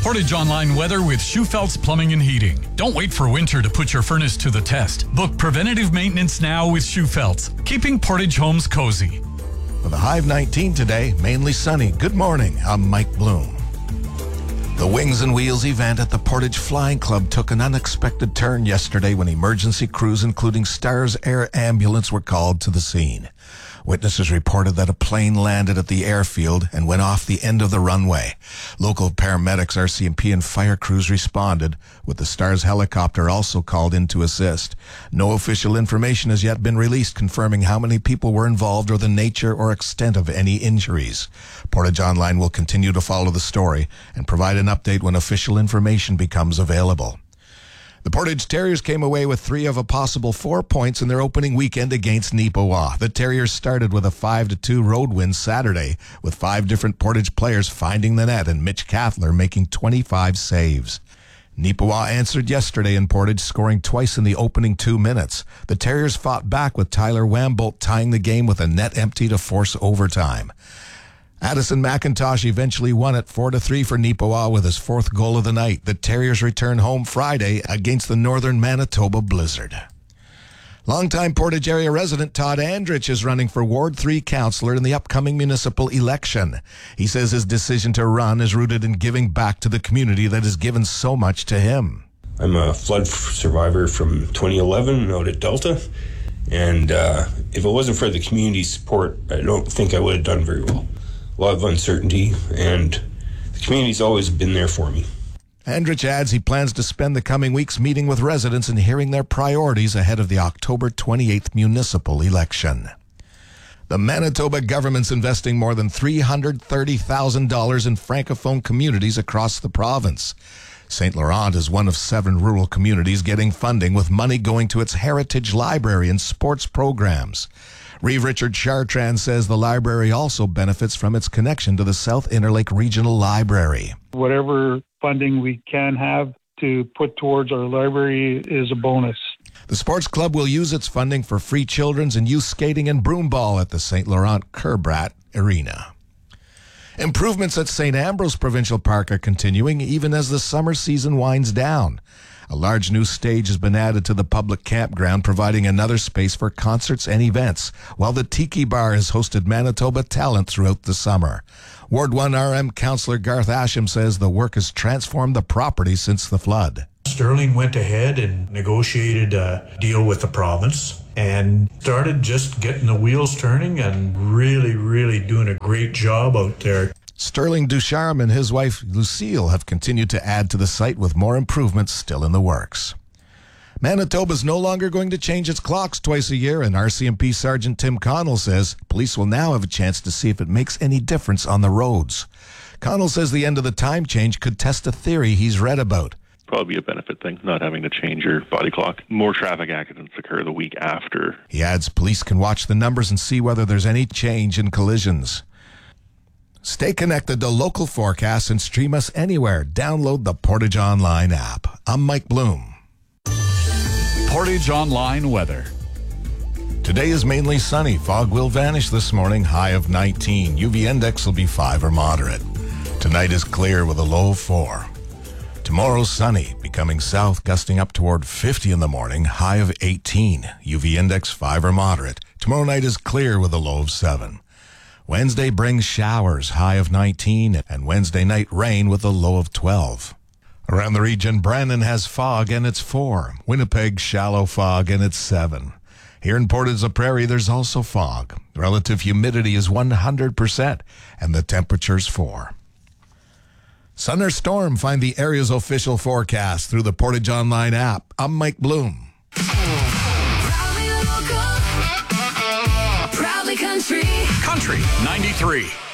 Portage Online weather with Schufelt's Plumbing and Heating. Don't wait for winter to put your furnace to the test. Book preventative maintenance now with Schufelt's, keeping Portage homes cozy. With a high of 19 today, mainly sunny. Good morning, I'm Mike Bloom. The Wings and Wheels event at the Portage Flying Club took an unexpected turn yesterday when emergency crews, including Stars Air Ambulance, were called to the scene. Witnesses reported that a plane landed at the airfield and went off the end of the runway. Local paramedics, RCMP, and fire crews responded, with the Stars helicopter also called in to assist. No official information has yet been released confirming how many people were involved or the nature or extent of any injuries. Portage Online will continue to follow the story and provide an update when official information becomes available. The Portage Terriers came away with 3 of a possible 4 points in their opening weekend against Neepawa. The Terriers started with a 5-2 road win Saturday, with 5 different Portage players finding the net and Mitch Cathler making 25 saves. Neepawa answered yesterday in Portage, scoring twice in the opening 2 minutes. The Terriers fought back with Tyler Wambolt tying the game with a net empty to force overtime. Addison McIntosh eventually won it 4-3 for Neepawa with his 4th goal of the night. The Terriers return home Friday against the Northern Manitoba Blizzard. Longtime Portage area resident Todd Andrich is running for Ward 3 councillor in the upcoming municipal election. He says his decision to run is rooted in giving back to the community that has given so much to him. I'm a flood survivor from 2011 out at Delta, and if it wasn't for the community support, I don't think I would have done very well. A lot of uncertainty, and the community's always been there for me. Andrich adds he plans to spend the coming weeks meeting with residents and hearing their priorities ahead of the October 28th municipal election. The Manitoba government's investing more than $330,000 in Francophone communities across the province. St. Laurent is one of 7 rural communities getting funding, with money going to its heritage library and sports programs. Reeve Richard Chartrand says the library also benefits from its connection to the South Interlake Regional Library. Whatever funding we can have to put towards our library is a bonus. The sports club will use its funding for free children's and youth skating and broomball at the St. Laurent Kerbrat Arena. Improvements at St. Ambrose Provincial Park are continuing even as the summer season winds down. A large new stage has been added to the public campground, providing another space for concerts and events, while the Tiki Bar has hosted Manitoba talent throughout the summer. Ward 1 RM Councillor Garth Asham says the work has transformed the property since the flood. Sterling went ahead and negotiated a deal with the province and started just getting the wheels turning and really doing a great job out there. Sterling Ducharme and his wife Lucille have continued to add to the site, with more improvements still in the works. Manitoba is no longer going to change its clocks twice a year, and RCMP Sergeant Tim Connell says police will now have a chance to see if it makes any difference on the roads. Connell says the end of the time change could test a theory he's read about. Probably a benefit thing, not having to change your body clock. More traffic accidents occur the week after. He adds police can watch the numbers and see whether there's any change in collisions. Stay connected to local forecasts and stream us anywhere. Download the Portage Online app. I'm Mike Bloom. Portage Online weather. Today is mainly sunny. Fog will vanish this morning, high of 19. UV index will be 5 or moderate. Tonight is clear with a low of 4. Tomorrow sunny, becoming south, gusting up toward 50 in the morning, high of 18. UV index 5 or moderate. Tomorrow night is clear with a low of 7. Wednesday brings showers, high of 19, and Wednesday night rain with a low of 12. Around the region, Brandon has fog and it's 4. Winnipeg, shallow fog and it's 7. Here in Portage-la-Prairie, there's also fog. Relative humidity is 100%, and the temperature's 4. Sun or storm, find the area's official forecast through the Portage Online app. I'm Mike Bloom. Proudly local, proudly country. Country 93.